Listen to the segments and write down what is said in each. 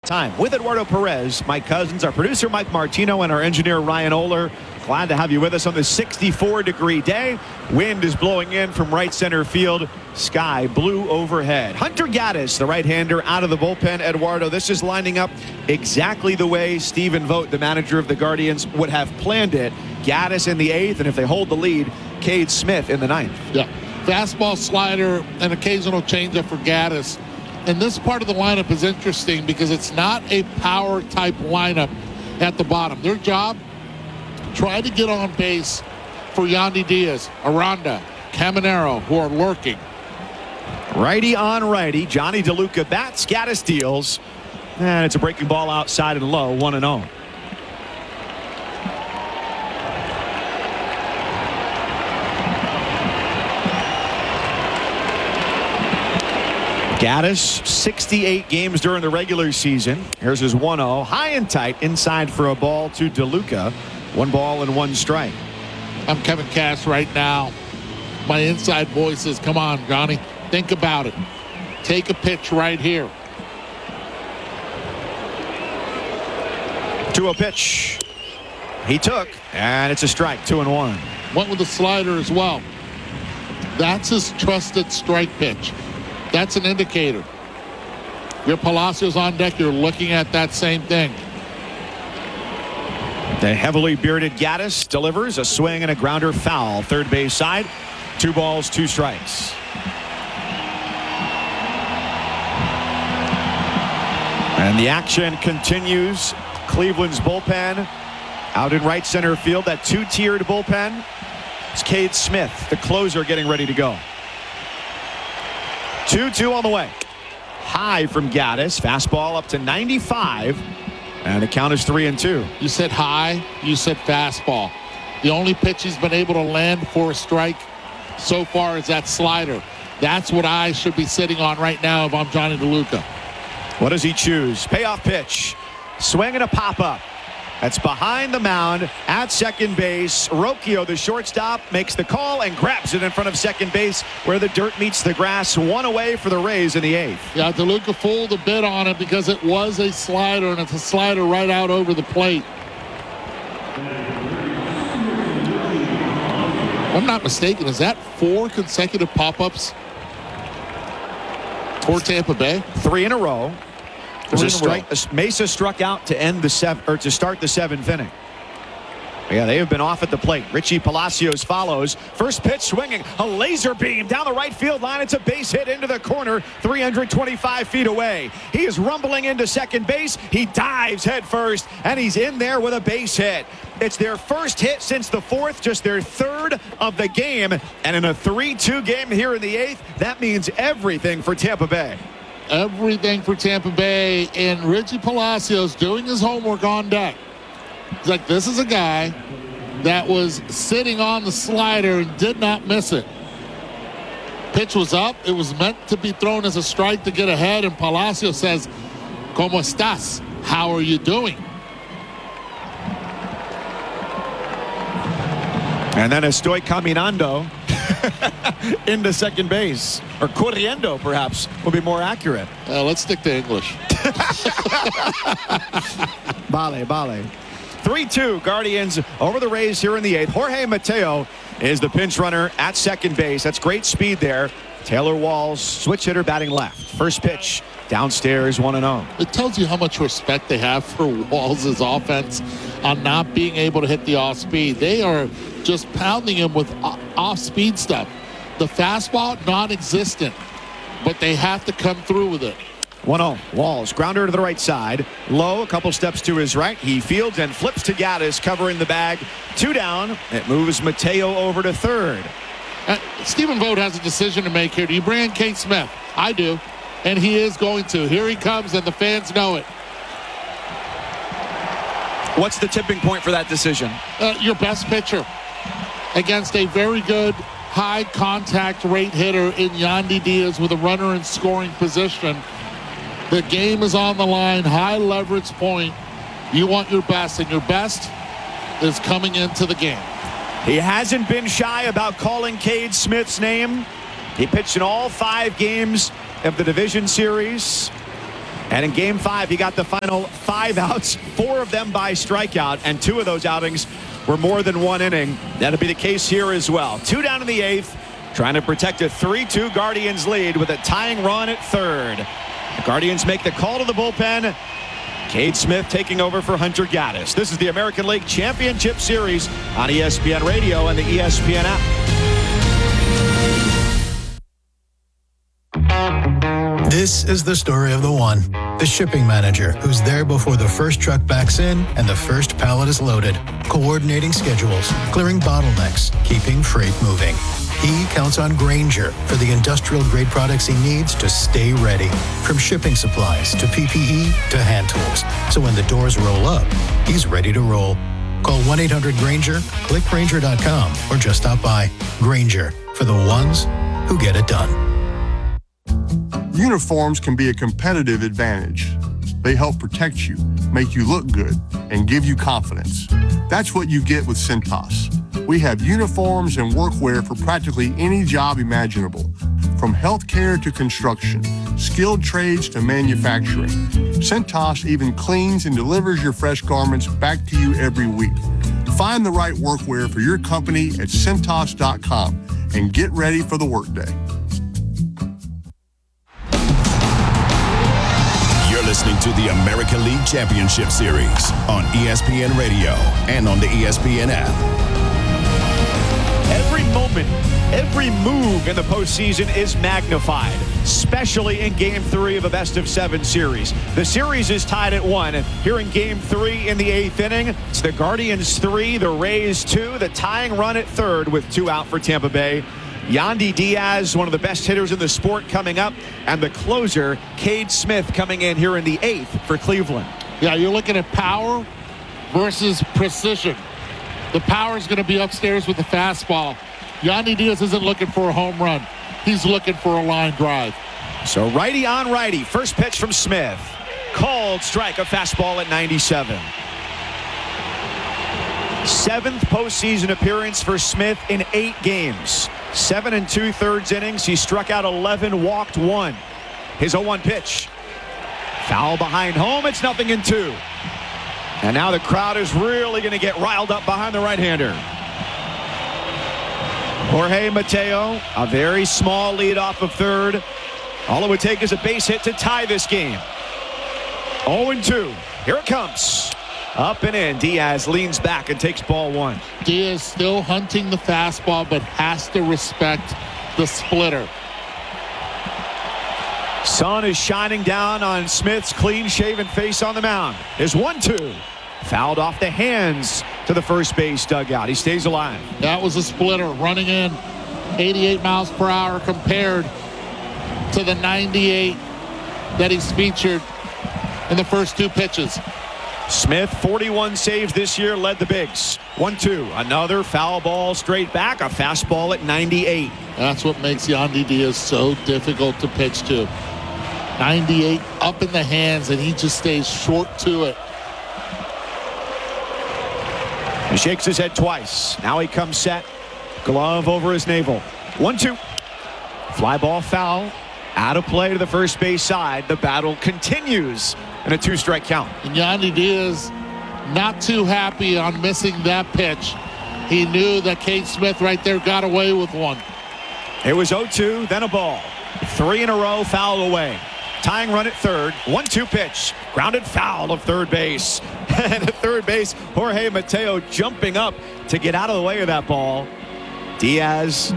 time with Eduardo Perez, Mike Cousins, our producer Mike Martino, and our engineer Ryan Oler. Glad to have you with us on this 64-degree day. Wind is blowing in from right center field. Sky blue overhead. Hunter Gaddis, the right-hander, out of the bullpen. Eduardo, this is lining up exactly the way Stephen Vogt, the manager of the Guardians, would have planned it. Gaddis in the 8th, and if they hold the lead, Cade Smith in the 9th. Yeah, fastball, slider, and occasional changeup for Gaddis. And this part of the lineup is interesting because it's not a power-type lineup at the bottom. Their job, try to get on base for Yandy Diaz, Aranda, Caminero, who are lurking. Righty on righty. Johnny DeLuca bats. Gaddis deals. And it's a breaking ball outside and low. 1-0. Gaddis, 68 games during the regular season. Here's his 1-0. High and tight. Inside for a ball to DeLuca. 1 ball and 1 strike. I'm Kevin Cash right now. My inside voice is, come on, Johnny. Think about it. Take a pitch right here. 2-0 pitch. He took, and it's a strike. 2-1. Went with the slider as well. That's his trusted strike pitch. That's an indicator. Your Palacios on deck, you're looking at that same thing. The heavily bearded Gaddis delivers a swing and a grounder foul. Third base side. 2 balls, 2 strikes. And the action continues. Cleveland's bullpen out in right center field. That 2-tiered bullpen. It's Cade Smith, the closer, getting ready to go. 2-2 on the way. High from Gaddis. Fastball up to 95. And the count is 3-2. You said high. You said fastball. The only pitch he's been able to land for a strike so far is that slider. That's what I should be sitting on right now if I'm Johnny DeLuca. What does he choose? Payoff pitch. Swing and a pop-up. That's behind the mound at second base. Rocchio, the shortstop, makes the call and grabs it in front of second base where the dirt meets the grass. 1 away for the Rays in the 8th. Yeah, DeLuca fooled a bit on it because it was a slider, and it's a slider right out over the plate. If I'm not mistaken, is that 4 consecutive pop-ups for Tampa Bay? 3 in a row. There's a strike. Mesa struck out to end the to start the 7th inning. Yeah, they have been off at the plate. Richie Palacios follows. First pitch swinging. A laser beam down the right field line. It's a base hit into the corner, 325 feet away. He is rumbling into second base. He dives head first, and he's in there with a base hit. It's their first hit since the 4th, just their 3rd of the game. And in a 3-2 game here in the 8th, that means everything for Tampa Bay. Everything for Tampa Bay, and Richie Palacios doing his homework on deck. It's like, this is a guy that was sitting on the slider and did not miss it. Pitch was up. It was meant to be thrown as a strike to get ahead, and Palacios says, ¿Cómo estás? How are you doing? And then estoy caminando into second base. Or corriendo, perhaps, will be more accurate. Let's stick to English. Vale. 3-2 Guardians over the Rays here in the 8th. Jorge Mateo is the pinch runner at second base. That's great speed there. Taylor Walls, switch hitter, batting left. First pitch downstairs, 1-0. It tells you how much respect they have for Walls' offense on not being able to hit the off-speed. They are just pounding him with off-speed stuff. The fastball, non-existent, but they have to come through with it. 1-0. Walls, grounder to the right side. Low, a couple steps to his right. He fields and flips to Gaddis, covering the bag. 2 down. It moves Mateo over to third. Stephen Vogt has a decision to make here. Do you bring in Cade Smith? I do. And he is going to. Here he comes, and the fans know it. What's the tipping point for that decision? Your best pitcher against a very good high contact rate hitter in Yandy Diaz with a runner in scoring position. The game is on the line, high leverage point. You want your best, and your best is coming into the game. He hasn't been shy about calling Cade Smith's name. He pitched in all 5 games of the division series. And in Game 5, he got the final 5 outs, 4 of them by strikeout, and 2 of those outings were more than 1 inning. That'll be the case here as well. 2 down in the 8th, trying to protect a 3-2 Guardians lead with a tying run at 3rd. The Guardians make the call to the bullpen. Cade Smith taking over for Hunter Gaddis. This is the American League Championship Series on ESPN Radio and the ESPN app. This is the story of the one, the shipping manager who's there before the first truck backs in and the first pallet is loaded, coordinating schedules, clearing bottlenecks, keeping freight moving. He counts on Grainger for the industrial-grade products he needs to stay ready, from shipping supplies to PPE to hand tools. So when the doors roll up, he's ready to roll. Call 1-800-GRAINGER, click Grainger.com, or just stop by. Grainger, for the ones who get it done. Uniforms can be a competitive advantage. They help protect you, make you look good, and give you confidence. That's what you get with Cintas. We have uniforms and workwear for practically any job imaginable, from healthcare to construction, skilled trades to manufacturing. Cintas even cleans and delivers your fresh garments back to you every week. Find the right workwear for your company at Cintas.com and get ready for the workday. You're listening to the American League Championship Series on ESPN Radio and on the ESPN app. Every moment, every move in the postseason is magnified, especially in Game 3 of a best-of-7 series. The series is tied at 1. Here in Game 3 in the 8th inning, it's the Guardians 3, the Rays 2, the tying run at 3rd with 2 out for Tampa Bay. Yandy Diaz, one of the best hitters in the sport, coming up, and the closer, Cade Smith, coming in here in the 8th for Cleveland. Yeah, you're looking at power versus precision. The power is going to be upstairs with the fastball. Yandy Diaz isn't looking for a home run. He's looking for a line drive. So righty on righty. First pitch from Smith. Called strike, a fastball at 97. 7th postseason appearance for Smith in 8 games. 7 2/3 innings. He struck out 11, walked 1. His 0-1 pitch. Foul behind home. It's 0-2. And now the crowd is really going to get riled up behind the right-hander. Jorge Mateo, a very small lead off of 3rd. All it would take is a base hit to tie this game. 0-2. Here it comes. Up and in. Diaz leans back and takes ball 1. Diaz still hunting the fastball, but has to respect the splitter. Sun is shining down on Smith's clean-shaven face on the mound. His 1-2. Fouled off the hands to the first base dugout. He stays alive. That was a splitter running in 88 miles per hour compared to the 98 that he's featured in the first 2 pitches. Smith, 41 saves this year, led the bigs. 1-2. Another foul ball straight back. A fastball at 98. That's what makes Yandy Diaz so difficult to pitch to. 98 up in the hands, and he just stays short to it. He shakes his head twice. Now he comes set. Glove over his navel. 1-2. Fly ball foul. Out of play to the first base side. The battle continues in a 2-strike count. And Yandy Diaz not too happy on missing that pitch. He knew that Cade Smith right there got away with one. It was 0-2, then a ball. 3 in a row, foul away. Tying run at 3rd. 1-2 pitch. Grounded foul of 3rd base. And at 3rd base, Jorge Mateo jumping up to get out of the way of that ball. Diaz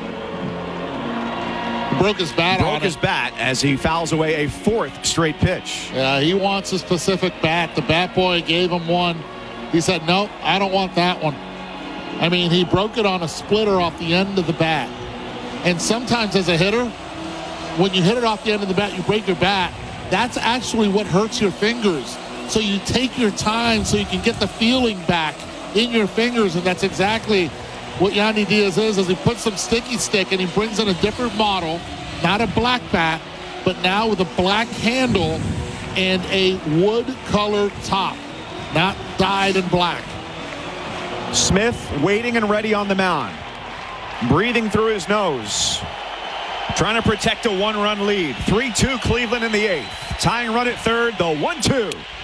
broke his bat as he fouls away a 4th straight pitch. Yeah, he wants a specific bat. The bat boy gave him one. He said, no, I don't want that one. I mean, he broke it on a splitter off the end of the bat. And sometimes as a hitter, when you hit it off the end of the bat, you break your bat. That's actually what hurts your fingers. So you take your time so you can get the feeling back in your fingers, and that's exactly what Yandy Diaz is he puts some sticky stick and he brings in a different model, not a black bat, but now with a black handle and a wood-colored top, not dyed in black. Smith waiting and ready on the mound. Breathing through his nose. Trying to protect a 1-run lead. 3-2 Cleveland in the 8th. Tying run at third, the 1-2.